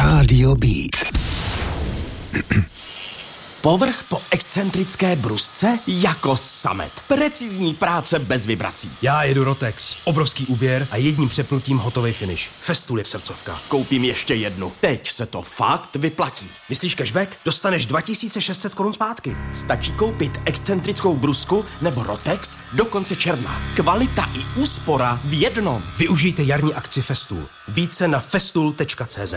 Rádio Beat. Povrch po excentrické brusce jako samet. Precizní práce bez vibrací. Já jedu Rotex. Obrovský úběr a jedním přepnutím hotový finish. Festool je srdcovka. Koupím ještě jednu. Teď se to fakt vyplatí. Myslíš cashback? Dostaneš 2600 korun zpátky. Stačí koupit excentrickou brusku nebo Rotex do konce června. Kvalita i úspora v jednom. Využijte jarní akci Festool. Více na festool.cz.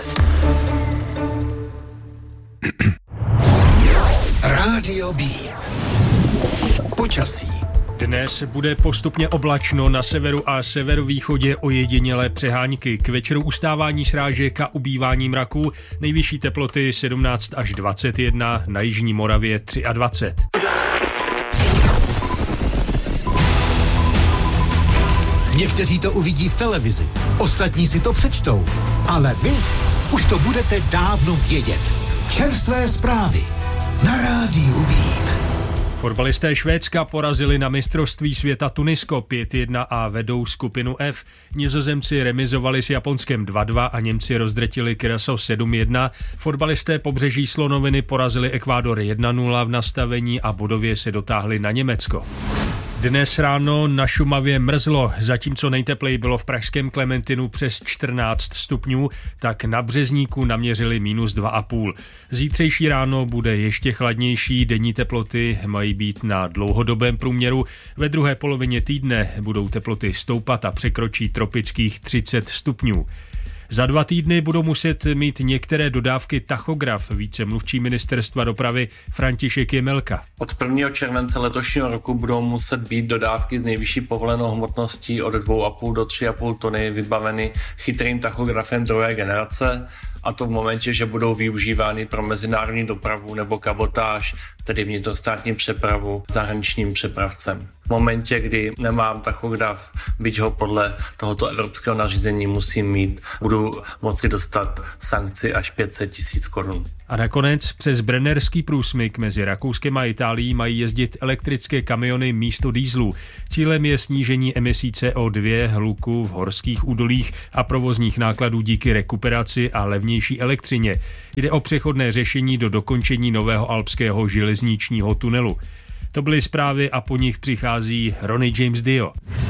Rádio Beat. Počasí. Dnes bude postupně oblačno, na severu a severovýchodě ojedinělé přehánky. K večeru ustávání srážek a ubývání mraků, nejvyšší teploty 17 až 21, na jižní Moravě 23. Někteří to uvidí v televizi, ostatní si to přečtou, ale vy už to budete dávno vědět. Čerstvé zprávy na Rádiu Beat. Fotbalisté Švédska porazili na mistrovství světa Tunisko 5-1 a vedou skupinu F. Nizozemci remizovali s Japonskem 2-2 a Němci rozdrtili Curaçao 7-1. Fotbalisté Pobřeží slonoviny porazili Ekvádor 1-0 v nastavení a bodově se dotáhli na Německo. Dnes ráno na Šumavě mrzlo, zatímco nejtepleji bylo v pražském Klementinu přes 14 stupňů, tak na Březníku naměřili -2,5. Zítřejší ráno bude ještě chladnější, denní teploty mají být na dlouhodobém průměru. Ve druhé polovině týdne budou teploty stoupat a překročí tropických 30 stupňů. Za 2 týdny budou muset mít některé dodávky tachograf, vícemluvčí ministerstva dopravy František Jemelka. Od 1. července letošního roku budou muset být dodávky s nejvyšší povolenou hmotností od 2,5 do 3,5 tuny vybaveny chytrým tachografem druhé generace, a to v momentě, že budou využívány pro mezinárodní dopravu nebo kabotáž, tedy vnitrostátní přepravu zahraničním přepravcem. V momentě, kdy nemám tachograf, byť ho podle tohoto evropského nařízení musím mít, budu moci dostat sankci až 500 000 korun. A nakonec přes Brennerský průsmyk mezi Rakouskem a Itálií mají jezdit elektrické kamiony místo dieselů. Cílem je snížení emisí CO2, hluku v horských údolích a provozních nákladů díky rekuperaci a levnější elektřině. Jde o přechodné řešení do dokončení nového alpského železničního tunelu. To byly zprávy a po nich přichází Ronnie James Dio.